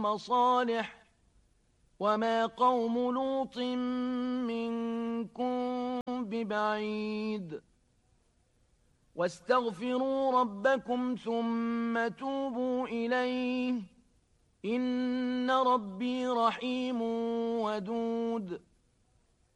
قوم صالح وما قوم لوط منكم ببعيد واستغفروا ربكم ثم توبوا إليه إن ربي رحيم ودود